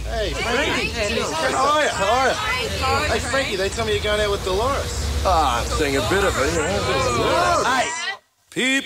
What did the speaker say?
Hey, Frankie. How are you? Hey, Frankie, they tell me you're going out with Dolores. Ah, I'm seeing a bit of it. Hey, people.